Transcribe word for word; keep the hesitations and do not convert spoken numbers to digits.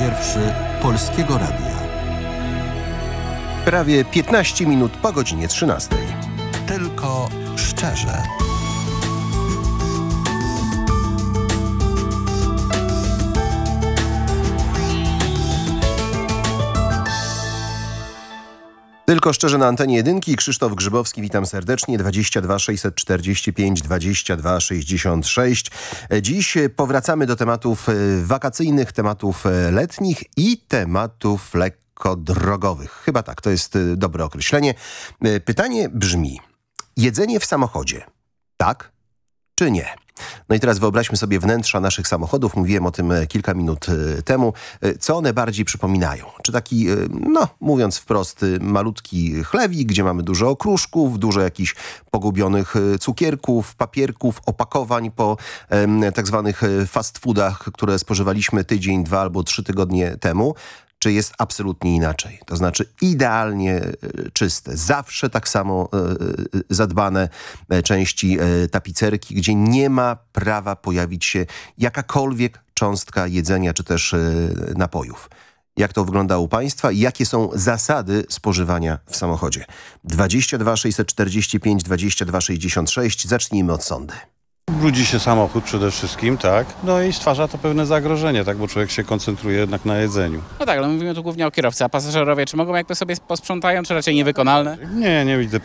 pierwszy Polskiego Radia. Prawie piętnaście minut po godzinie trzynastej. Tylko szczerze. Tylko szczerze na antenie jedynki. Krzysztof Grzybowski, witam serdecznie. dwadzieścia dwa sześćset czterdzieści pięć dwadzieścia dwa sześćdziesiąt sześć. Dziś powracamy do tematów wakacyjnych, tematów letnich i tematów lekko drogowych. Chyba tak, to jest dobre określenie. Pytanie brzmi: jedzenie w samochodzie, tak czy nie? No i teraz wyobraźmy sobie wnętrza naszych samochodów. Mówiłem o tym kilka minut temu. Co one bardziej przypominają? Czy taki, no mówiąc wprost, malutki chlewik, gdzie mamy dużo okruszków, dużo jakichś pogubionych cukierków, papierków, opakowań po em, tak zwanych fast foodach, które spożywaliśmy tydzień, dwa albo trzy tygodnie temu. Czy jest absolutnie inaczej? To znaczy idealnie czyste, zawsze tak samo e, zadbane e, części e, tapicerki, gdzie nie ma prawa pojawić się jakakolwiek cząstka jedzenia czy też e, napojów. Jak to wygląda u Państwa i jakie są zasady spożywania w samochodzie? dwadzieścia dwa sześćset czterdzieści pięć dwadzieścia dwa sześćdziesiąt sześć. Zacznijmy od sądy. Brudzi się samochód przede wszystkim, tak? No i stwarza to pewne zagrożenie, tak? Bo człowiek się koncentruje jednak na jedzeniu. No tak, ale mówimy tu głównie o kierowcy, a pasażerowie czy mogą jakby sobie posprzątają, czy raczej niewykonalne? Nie, nie widzę